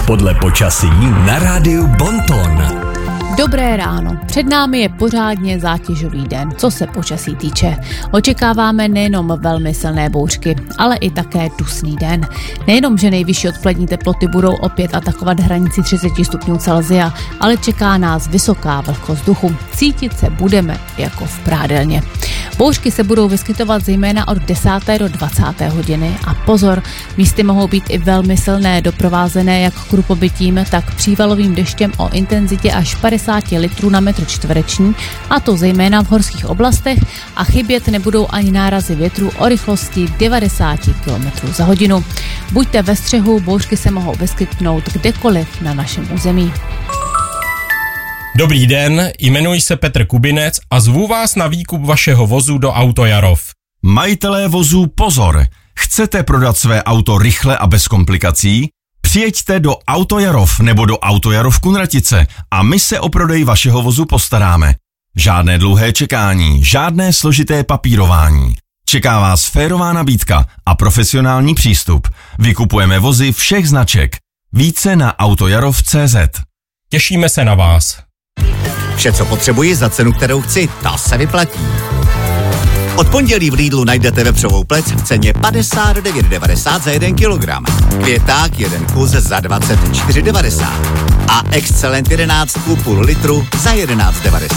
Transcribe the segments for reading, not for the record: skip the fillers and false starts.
podle počasí na rádiu Bonton. Dobré ráno. Před námi je pořádně zátěžový den, co se počasí týče. Očekáváme nejenom velmi silné bouřky, ale i také dusný den. Nejenom, že nejvyšší odpolední teploty budou opět atakovat hranici 30 stupňů Celsia, ale čeká nás vysoká vlhkost vzduchu. Cítit se budeme jako v prádelně. Bouřky se budou vyskytovat zejména od 10. do 20. hodiny a pozor, místy mohou být i velmi silné, doprovázené jak krupobytím, tak přívalovým deštěm o intenzitě až 50 litrů na metr čtvereční, a to zejména v horských oblastech, a chybět nebudou ani nárazy větru o rychlosti 90 km za hodinu. Buďte ve střehu, bouřky se mohou vyskytnout kdekoliv na našem území. Dobrý den, jmenuji se Petr Kubinec a zvu vás na výkup vašeho vozu do Autojarov. Majitelé vozů pozor! Chcete prodat své auto rychle a bez komplikací? Přijeďte do Autojarov nebo do Autojarov Kunratice a my se o prodej vašeho vozu postaráme. Žádné dlouhé čekání, žádné složité papírování. Čeká vás férová nabídka a profesionální přístup. Vykupujeme vozy všech značek. Více na autojarov.cz. Těšíme se na vás. Vše, co potřebuji za cenu, kterou chci, ta se vyplatí. Od pondělí v Lidlu najdete vepřovou plec v ceně 59,90 za 1 kilogram. Květák 1 kus za 24,90 a Excellent 11,5 litru za 11,90.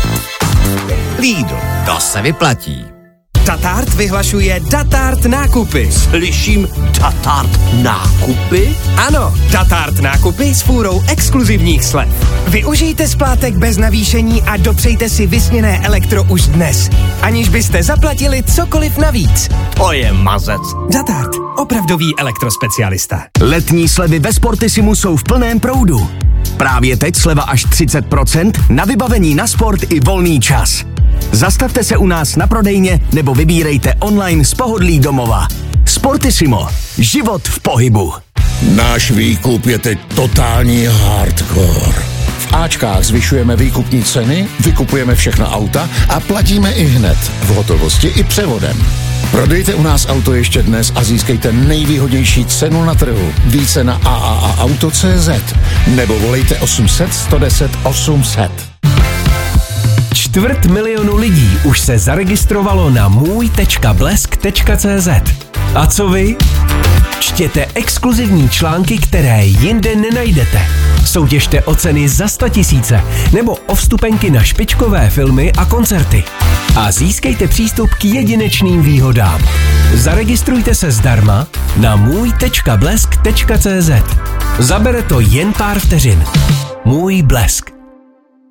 Lidl, to se vyplatí. Datart vyhlašuje Datart nákupy. Slyším Datart nákupy? Ano, Datart nákupy s fůrou exkluzivních slev. Využijte splátek bez navýšení a dopřejte si vysněné elektro už dnes, aniž byste zaplatili cokoliv navíc. To je mazec. Datart, opravdový elektrospecialista. Letní slevy ve Sportissimu jsou v plném proudu. Právě teď sleva až 30% na vybavení na sport i volný čas. Zastavte se u nás na prodejně nebo vybírejte online z pohodlí domova. Sportissimo. Život v pohybu. Náš výkup je teď totální hardcore. V Ačkách zvyšujeme výkupní ceny, vykupujeme všechna auta a platíme i hned, v hotovosti i převodem. Prodejte u nás auto ještě dnes a získejte nejvýhodnější cenu na trhu. Více na AAAauto.cz nebo volejte 800 110 800. 250 000 lidí už se zaregistrovalo na můj.blesk.cz. A co vy? Čtěte exkluzivní články, které jinde nenajdete. Soutěžte o ceny za 100 000 nebo o vstupenky na špičkové filmy a koncerty. A získejte přístup k jedinečným výhodám. Zaregistrujte se zdarma na můj.blesk.cz. Zabere to jen pár vteřin. Můj Blesk.